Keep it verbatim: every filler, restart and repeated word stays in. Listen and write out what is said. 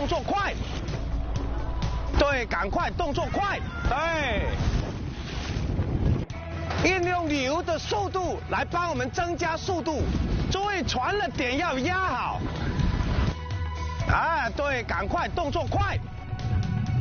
动作快。对，赶快，动作快。对。运用流的速度来帮我们增加速度。注意船的点要压好。啊，对，赶快，动作快。